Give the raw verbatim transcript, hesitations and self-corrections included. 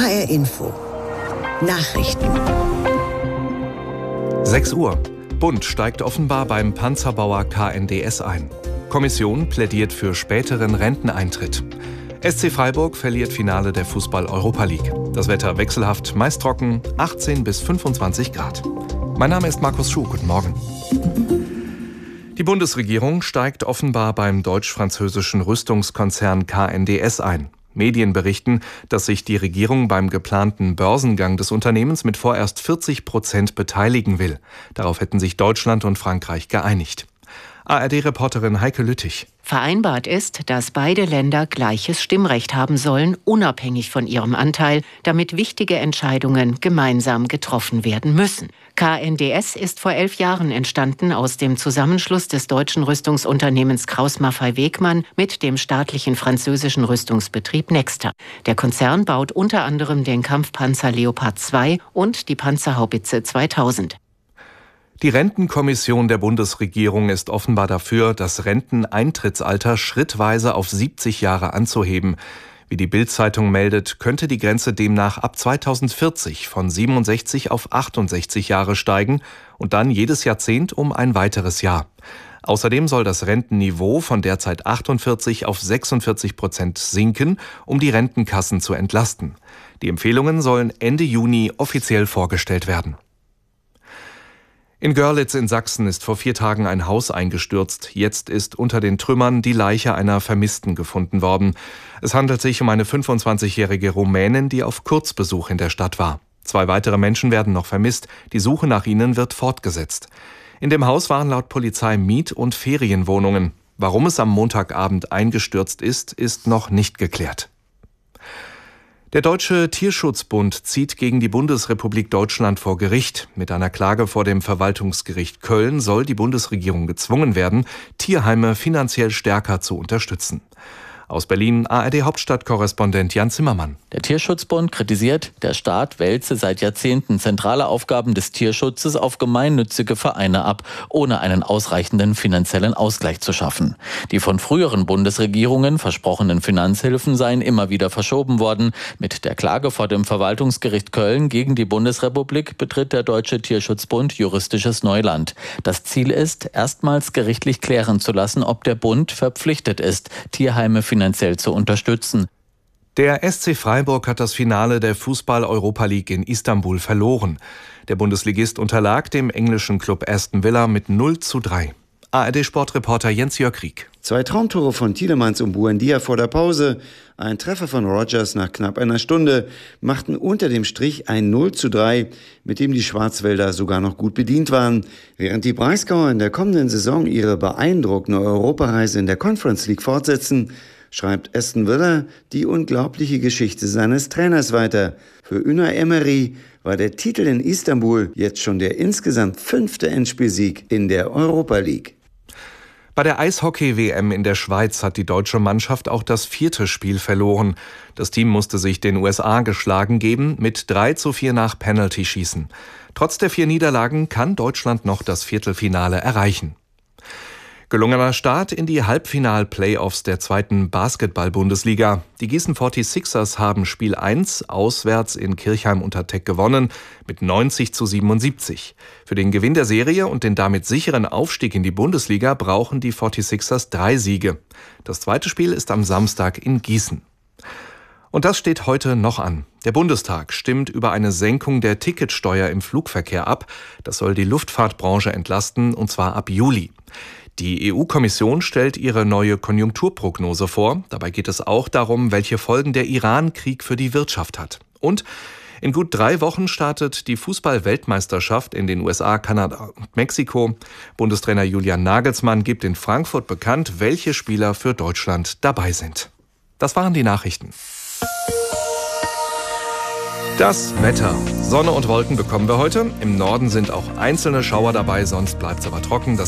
H R Info. Nachrichten. sechs Uhr. Bund steigt offenbar beim Panzerbauer K N D S ein. Kommission plädiert für späteren Renteneintritt. S C Freiburg verliert Finale der Fußball-Europa League. Das Wetter wechselhaft, meist trocken, achtzehn bis fünfundzwanzig Grad. Mein Name ist Markus Schuh, guten Morgen. Die Bundesregierung steigt offenbar beim deutsch-französischen Rüstungskonzern K N D S ein. Medien berichten, dass sich die Regierung beim geplanten Börsengang des Unternehmens mit vorerst vierzig Prozent beteiligen will. Darauf hätten sich Deutschland und Frankreich geeinigt. A R D-Reporterin Heike Lüttich. Vereinbart ist, dass beide Länder gleiches Stimmrecht haben sollen, unabhängig von ihrem Anteil, damit wichtige Entscheidungen gemeinsam getroffen werden müssen. K N D S ist vor elf Jahren entstanden aus dem Zusammenschluss des deutschen Rüstungsunternehmens Krauss-Maffei-Wegmann mit dem staatlichen französischen Rüstungsbetrieb Nexter. Der Konzern baut unter anderem den Kampfpanzer Leopard zwei und die Panzerhaubitze zweitausend. Die Rentenkommission der Bundesregierung ist offenbar dafür, das Renteneintrittsalter schrittweise auf siebzig Jahre anzuheben. Wie die Bild-Zeitung meldet, könnte die Grenze demnach ab zweitausendvierzig von siebenundsechzig auf achtundsechzig Jahre steigen und dann jedes Jahrzehnt um ein weiteres Jahr. Außerdem soll das Rentenniveau von derzeit achtundvierzig auf sechsundvierzig Prozent sinken, um die Rentenkassen zu entlasten. Die Empfehlungen sollen Ende Juni offiziell vorgestellt werden. In Görlitz in Sachsen ist vor vier Tagen ein Haus eingestürzt. Jetzt ist unter den Trümmern die Leiche einer Vermissten gefunden worden. Es handelt sich um eine fünfundzwanzigjährige Rumänin, die auf Kurzbesuch in der Stadt war. Zwei weitere Menschen werden noch vermisst. Die Suche nach ihnen wird fortgesetzt. In dem Haus waren laut Polizei Miet- und Ferienwohnungen. Warum es am Montagabend eingestürzt ist, ist noch nicht geklärt. Der Deutsche Tierschutzbund zieht gegen die Bundesrepublik Deutschland vor Gericht. Mit einer Klage vor dem Verwaltungsgericht Köln soll die Bundesregierung gezwungen werden, Tierheime finanziell stärker zu unterstützen. Aus Berlin A R D-Hauptstadtkorrespondent Jan Zimmermann. Der Tierschutzbund kritisiert, der Staat wälze seit Jahrzehnten zentrale Aufgaben des Tierschutzes auf gemeinnützige Vereine ab, ohne einen ausreichenden finanziellen Ausgleich zu schaffen. Die von früheren Bundesregierungen versprochenen Finanzhilfen seien immer wieder verschoben worden. Mit der Klage vor dem Verwaltungsgericht Köln gegen die Bundesrepublik betritt der Deutsche Tierschutzbund juristisches Neuland. Das Ziel ist, erstmals gerichtlich klären zu lassen, ob der Bund verpflichtet ist, Tierheime finanziell zu unterstützen. Der S C Freiburg hat das Finale der Fußball-Europa League in Istanbul verloren. Der Bundesligist unterlag dem englischen Club Aston Villa mit null zu drei. A R D-Sportreporter Jens-Jörg Rieck. Zwei Traumtore von Tielemans und Buendia vor der Pause, ein Treffer von Rogers nach knapp einer Stunde machten unter dem Strich ein null zu drei, mit dem die Schwarzwälder sogar noch gut bedient waren. Während die Breisgauer in der kommenden Saison ihre beeindruckende Europareise in der Conference League fortsetzen, schreibt Aston Villa die unglaubliche Geschichte seines Trainers weiter. Für Unai Emery war der Titel in Istanbul jetzt schon der insgesamt fünfte Endspielsieg in der Europa League. Bei der Eishockey-W M in der Schweiz hat die deutsche Mannschaft auch das vierte Spiel verloren. Das Team musste sich den U S A geschlagen geben, mit drei zu vier nach Penalty-Schießen. Trotz der vier Niederlagen kann Deutschland noch das Viertelfinale erreichen. Gelungener Start in die Halbfinal-Playoffs der zweiten Basketball-Bundesliga. Die Gießen forty-sixers haben Spiel eins auswärts in Kirchheim unter Teck gewonnen mit neunzig zu siebenundsiebzig. Für den Gewinn der Serie und den damit sicheren Aufstieg in die Bundesliga brauchen die forty-sixers drei Siege. Das zweite Spiel ist am Samstag in Gießen. Und das steht heute noch an. Der Bundestag stimmt über eine Senkung der Ticketsteuer im Flugverkehr ab. Das soll die Luftfahrtbranche entlasten, und zwar ab Juli. Die E U-Kommission stellt ihre neue Konjunkturprognose vor. Dabei geht es auch darum, welche Folgen der Iran-Krieg für die Wirtschaft hat. Und in gut drei Wochen startet die Fußball-Weltmeisterschaft in den U S A, Kanada und Mexiko. Bundestrainer Julian Nagelsmann gibt in Frankfurt bekannt, welche Spieler für Deutschland dabei sind. Das waren die Nachrichten. Das Wetter. Sonne und Wolken bekommen wir heute. Im Norden sind auch einzelne Schauer dabei, sonst bleibt es aber trocken. Das